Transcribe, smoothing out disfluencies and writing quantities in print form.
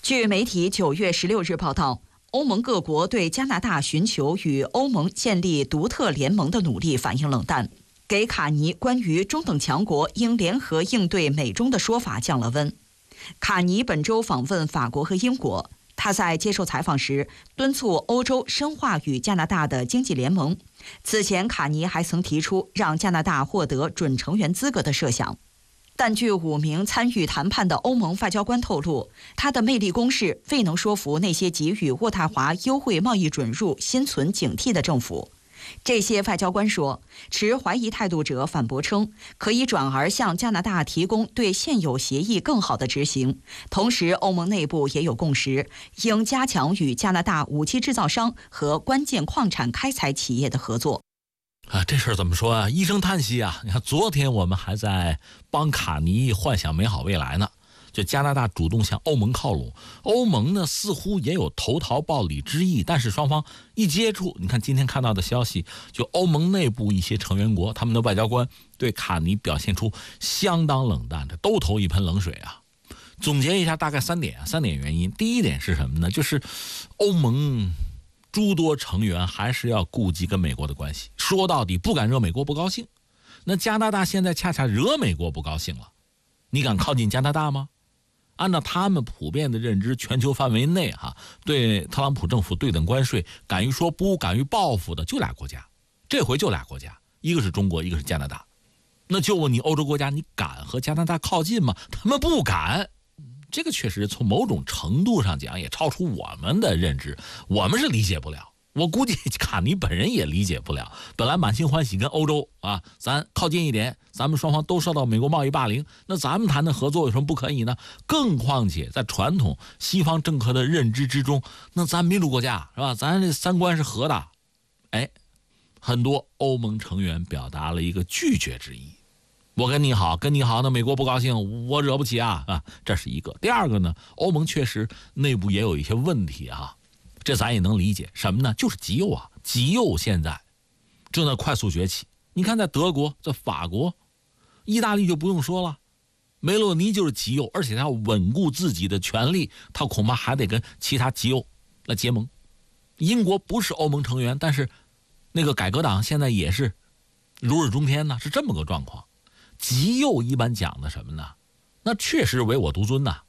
据媒体9月16日报道，欧盟各国对加拿大寻求与欧盟建立独特联盟的努力反应冷淡，给卡尼关于中等强国应联合应对美中的说法降了温。卡尼本周访问法国和英国，他在接受采访时敦促欧洲深化与加拿大的经济联盟。此前，卡尼还曾提出让加拿大获得准成员资格的设想。但据5名参与谈判的欧盟外交官透露，他的魅力攻势未能说服那些给予渥太华优惠贸易准入心存警惕的政府。这些外交官说，持怀疑态度者反驳称，可以转而向加拿大提供对现有协议更好的执行。同时，欧盟内部也有共识，应加强与加拿大武器制造商和关键矿产开采企业的合作。 这事儿怎么说啊？一声叹息啊！你看，昨天我们还在帮卡尼幻想美好未来呢。就加拿大主动向欧盟靠拢，欧盟呢似乎也有投桃报李之意，但是双方一接触，你看今天看到的消息，就欧盟内部一些成员国，他们的外交官对卡尼表现出相当冷淡，这都投一盆冷水啊。总结一下，大概3点原因。第一点是什么呢？就是欧盟诸多成员还是要顾及跟美国的关系，说到底不敢惹美国不高兴。那加拿大现在恰恰惹美国不高兴了，你敢靠近加拿大吗？按照他们普遍的认知，全球范围内对特朗普政府对等关税，敢于说不，敢于报复的就俩国家，这回就俩国家，一个是中国，一个是加拿大。那就问你，欧洲国家你敢和加拿大靠近吗？他们不敢。这个确实从某种程度上讲也超出我们的认知，我们是理解不了，我估计卡尼本人也理解不了。本来满心欢喜跟欧洲咱靠近一点，咱们双方都受到美国贸易霸凌，那咱们谈的合作有什么不可以呢？更况且在传统西方政客的认知之中，那咱民主国家是吧？咱这三观是合的。很多欧盟成员表达了一个拒绝之意。我跟你好，那美国不高兴，我惹不起啊，这是一个。第二个呢，欧盟确实内部也有一些问题这咱也能理解。什么呢？就是极右极右现在正在快速崛起。你看，在德国、在法国、意大利就不用说了，梅洛尼就是极右，而且他要稳固自己的权利，他恐怕还得跟其他极右来结盟。英国不是欧盟成员，但是那个改革党现在也是如日中天呢，是这么个状况。极右一般讲的什么呢？那确实唯我独尊